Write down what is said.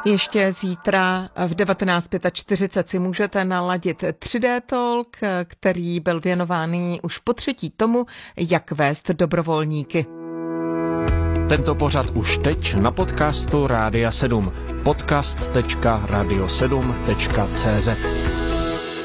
Ještě zítra v 19:45 si můžete naladit 3D Talk, který byl věnovaný už po třetí tomu, jak vést dobrovolníky. Tento pořad už teď na podcastu Rádia 7. podcast.radio7.cz